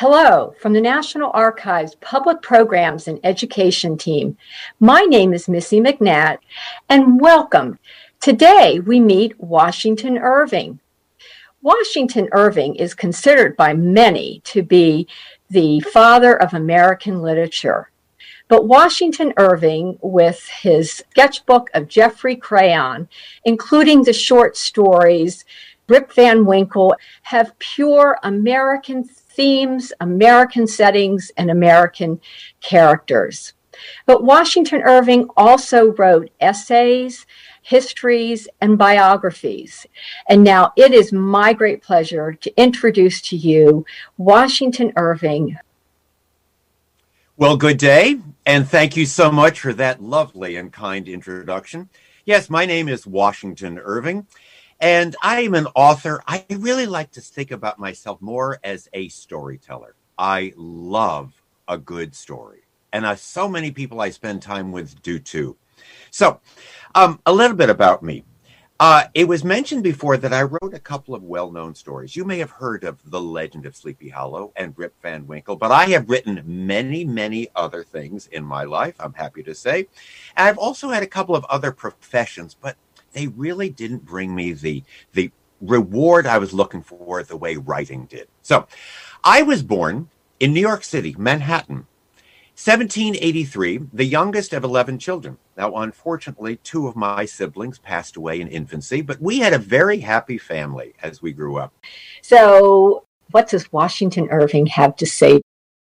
Hello from the National Archives Public Programs and Education team. My name is Missy McNatt, and welcome. Today we meet Washington Irving. Washington Irving is considered by many to be the father of American literature. But Washington Irving, with his sketchbook of Geoffrey Crayon, including the short stories Rip Van Winkle, have pure American themes, American settings, and American characters. But Washington Irving also wrote essays, histories, and biographies. And now it is my great pleasure to introduce to you Washington Irving. Well, good day, and thank you so much for that lovely and kind introduction. Yes, my name is Washington Irving, and I am an author. I really like to think about myself more as a storyteller. I love a good story, and so many people I spend time with do too. So, a little bit about me. It was mentioned before that I wrote a couple of well-known stories. You may have heard of The Legend of Sleepy Hollow and Rip Van Winkle, but I have written many, many other things in my life, I'm happy to say. And I've also had a couple of other professions, but they really didn't bring me the reward I was looking for the way writing did. So I was born in New York City, Manhattan, 1783, the youngest of 11 children. Now, unfortunately, two of my siblings passed away in infancy, but we had a very happy family as we grew up. So what does Washington Irving have to say?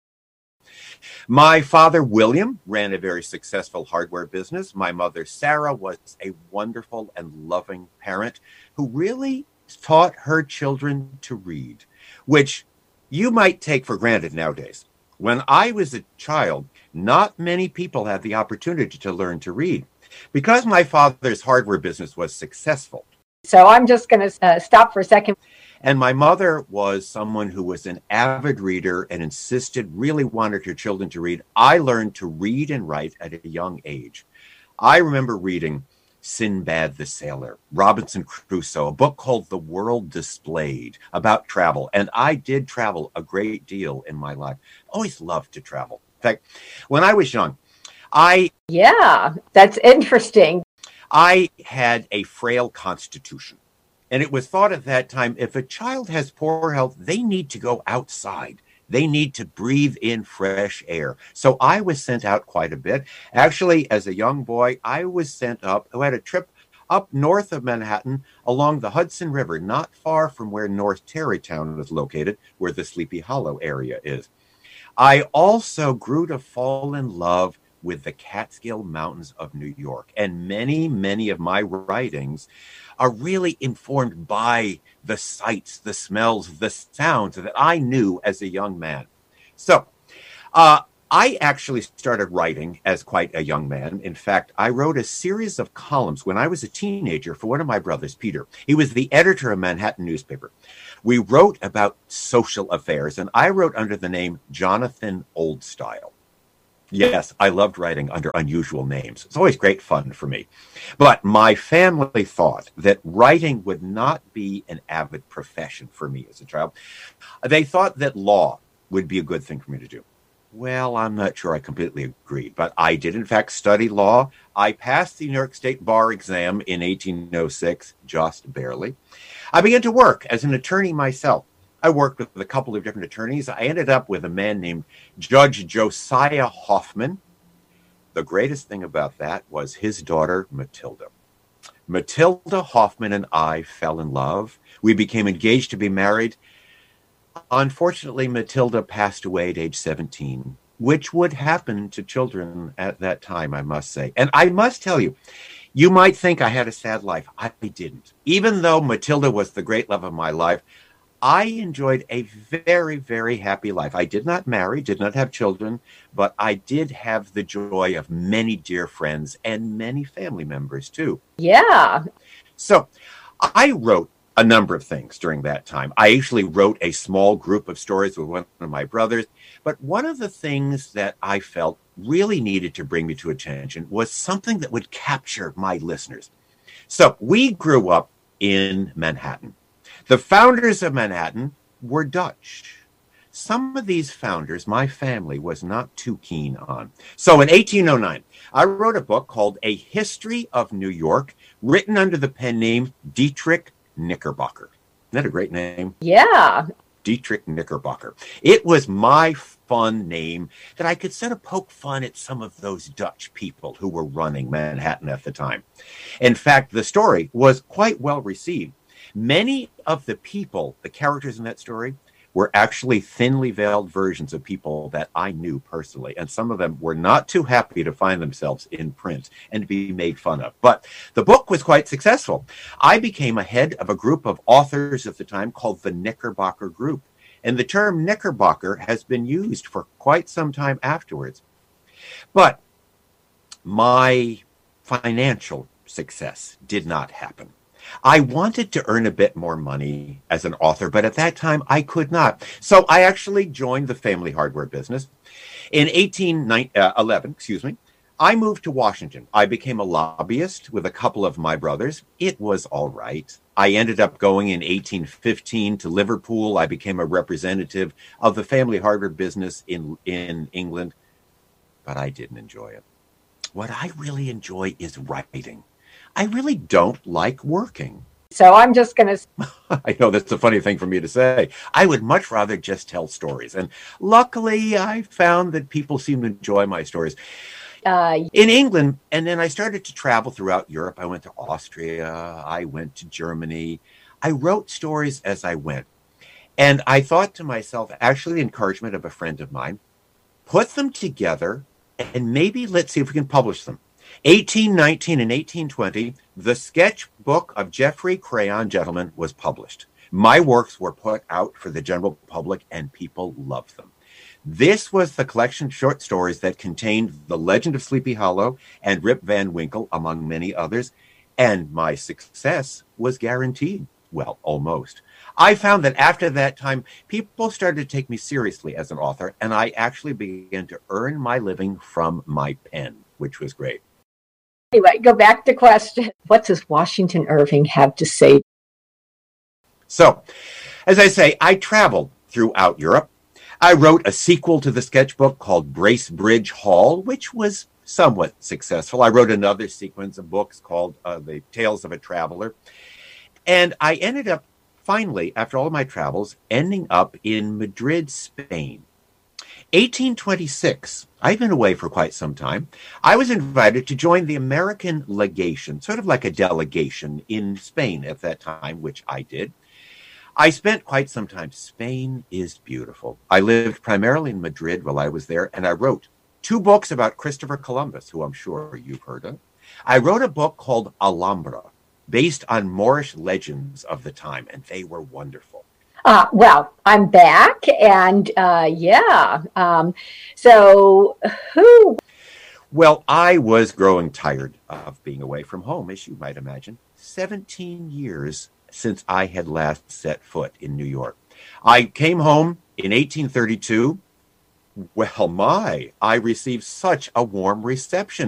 My father, William, ran a very successful hardware business. My mother, Sarah, was a wonderful and loving parent who really taught her children to read, which you might take for granted nowadays. When I was a child, not many people had the opportunity to learn to read because my father's hardware business was successful. So I'm just going to stop for a second. And my mother was someone who was an avid reader and really wanted her children to read. I learned to read and write at a young age. I remember reading Sinbad the Sailor, Robinson Crusoe, a book called The World Displayed about travel. And I did travel a great deal in my life. Always loved to travel. In fact, when I was young, Yeah, that's interesting. I had a frail constitution. And it was thought at that time, if a child has poor health, they need to go outside. They need to breathe in fresh air. So I was sent out quite a bit. Actually, as a young boy, I was sent up, who had a trip up north of Manhattan along the Hudson River, not far from where North Tarrytown is located, where the Sleepy Hollow area is. I also grew to fall in love with the Catskill Mountains of New York. And many, many of my writings are really informed by the sights, the smells, the sounds that I knew as a young man. So I actually started writing as quite a young man. In fact, I wrote a series of columns when I was a teenager for one of my brothers, Peter. He was the editor of Manhattan newspaper. We wrote about social affairs, and I wrote under the name Jonathan Oldstyle. Yes, I loved writing under unusual names. It's always great fun for me. But my family thought that writing would not be an avid profession for me as a child. They thought that law would be a good thing for me to do. Well, I'm not sure I completely agreed, but I did, in fact, study law. I passed the New York State Bar exam in 1806, just barely. I began to work as an attorney myself. I worked with a couple of different attorneys. I ended up with a man named Judge Josiah Hoffman. The greatest thing about that was his daughter, Matilda. Matilda Hoffman and I fell in love. We became engaged to be married. Unfortunately, Matilda passed away at age 17, which would happen to children at that time, I must say. And I must tell you, you might think I had a sad life. I didn't. Even though Matilda was the great love of my life, I enjoyed a very, very happy life. I did not marry, did not have children, but I did have the joy of many dear friends and many family members too. Yeah. So I wrote a number of things during that time. I actually wrote a small group of stories with one of my brothers. But one of the things that I felt really needed to bring me to attention was something that would capture my listeners. So we grew up in Manhattan. The founders of Manhattan were Dutch. some of these founders my family was not too keen on. So in 1809, I wrote a book called A History of New York, written under the pen name Dietrich Knickerbocker. Isn't that a great name? Yeah. Dietrich Knickerbocker. It was my fun name that I could sort of poke fun at some of those Dutch people who were running Manhattan at the time. In fact, the story was quite well received. Many of the people, the characters in that story, were actually thinly veiled versions of people that I knew personally. And some of them were not too happy to find themselves in print and to be made fun of. But the book was quite successful. I became a head of a group of authors at the time called the Knickerbocker Group. And the term Knickerbocker has been used for quite some time afterwards. But my financial success did not happen. I wanted to earn a bit more money as an author, but at that time I could not. So I actually joined the family hardware business. In 1811, I moved to Washington. I became a lobbyist with a couple of my brothers. It was all right. I ended up going in 1815 to Liverpool. I became a representative of the family hardware business in England, but I didn't enjoy it. What I really enjoy is writing. I really don't like working. So I'm just going to... I know that's a funny thing for me to say. I would much rather just tell stories. And luckily, I found that people seem to enjoy my stories. In England, and then I started to travel throughout Europe. I went to Austria. I went to Germany. I wrote stories as I went. And I thought to myself, actually the encouragement of a friend of mine, put them together and maybe let's see if we can publish them. 1819 and 1820, the sketchbook of Geoffrey Crayon Gentleman was published. My works were put out for the general public and people loved them. This was the collection of short stories that contained The Legend of Sleepy Hollow and Rip Van Winkle, among many others, and my success was guaranteed. Well, almost. I found that after that time, people started to take me seriously as an author, and I actually began to earn my living from my pen, which was great. Anyway, go back to question. What does Washington Irving have to say? So, as I say, I traveled throughout Europe. I wrote a sequel to the sketchbook called Bracebridge Hall, which was somewhat successful. I wrote another sequence of books called The Tales of a Traveler. And I ended up, finally, after all of my travels, ending up in Madrid, Spain. 1826, I've been away for quite some time. I was invited to join the American legation, sort of like a delegation in Spain at that time, which I did. I spent quite some time. Spain is beautiful. I lived primarily in Madrid while I was there, and I wrote 2 books about Christopher Columbus, who I'm sure you've heard of. I wrote a book called Alhambra, based on Moorish legends of the time, and they were wonderful. Well, I'm back, and so who? Well, I was growing tired of being away from home, as you might imagine. 17 years since I had last set foot in New York. I came home in 1832. Well, I received such a warm reception.